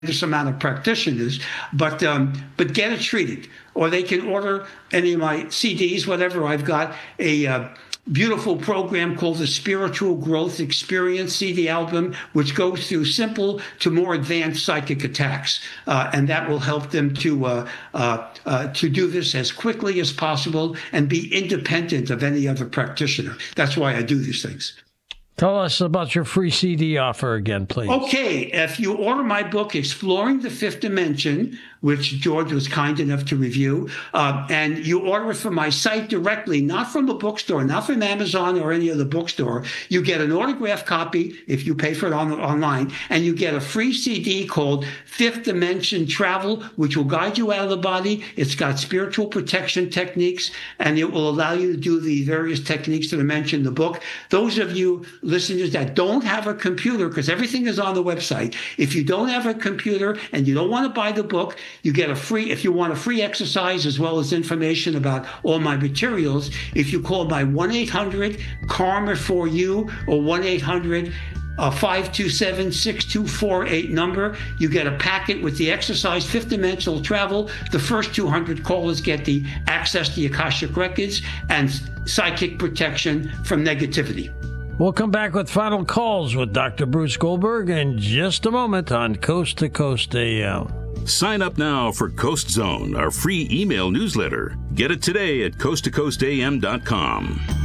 this amount of practitioners, but get it treated. Or they can order any of my CDs, whatever. I've got a beautiful program called the Spiritual Growth Experience CD album, which goes through simple to more advanced psychic attacks, and that will help them to do this as quickly as possible and be independent of any other practitioner. That's why I do these things. Tell us about your free CD offer again, please. Okay, if you order my book, Exploring the Fifth Dimension, which George was kind enough to review, and you order it from my site directly, not from a bookstore, not from Amazon or any other bookstore, you get an autographed copy if you pay for it online, and you get a free CD called Fifth Dimension Travel, which will guide you out of the body. It's got spiritual protection techniques, and it will allow you to do the various techniques that I mentioned in the book. Those of you listeners that don't have a computer, because everything is on the website, if you don't have a computer and you don't want to buy the book, you get if you want a free exercise as well as information about all my materials, if you call my 1-800-KARMA4U or 1-800-527-6248 number, you get a packet with the exercise, Fifth Dimensional Travel. The first 200 callers get the access to the Akashic Records and psychic protection from negativity. We'll come back with final calls with Dr. Bruce Goldberg in just a moment on Coast to Coast AM. Sign up now for Coast Zone, our free email newsletter. Get it today at coasttocoastam.com.